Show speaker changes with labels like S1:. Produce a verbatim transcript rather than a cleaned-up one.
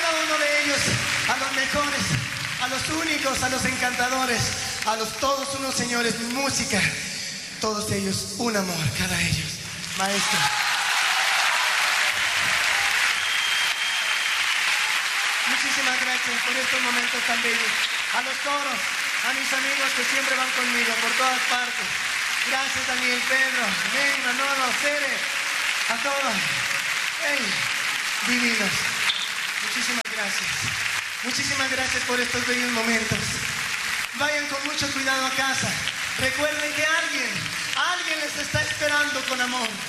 S1: cada uno de ellos, a los mejores, a los únicos, a los encantadores, a los todos unos señores, música, todos ellos, un amor, cada ellos. Maestro. Muchísimas gracias por estos momentos tan bellos. A los toros, a mis amigos que siempre van conmigo por todas partes. Gracias, Daniel, Pedro, Ben, Manolo, Cere, a todos. ¡Hey! Divinos. Muchísimas gracias. Muchísimas gracias por estos bellos momentos. Vayan con mucho cuidado a casa. Recuerden que alguien, alguien les está esperando con amor.